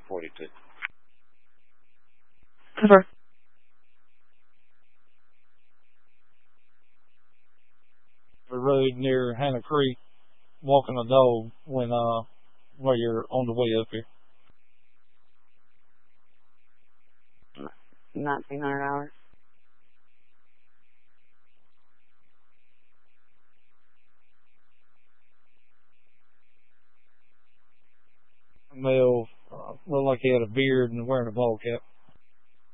42. Confirm. The road near Hannah Creek, walking a dog while you're on the way up here. 1900 hours. Male, looked like he had a beard and wearing a ball cap.